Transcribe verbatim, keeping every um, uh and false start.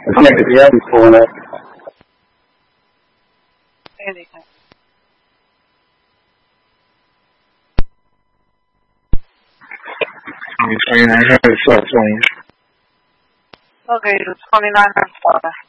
I think the other's pulling up. Anything. twenty-nine hundred plus twenty. Okay, the twenty-nine hundred.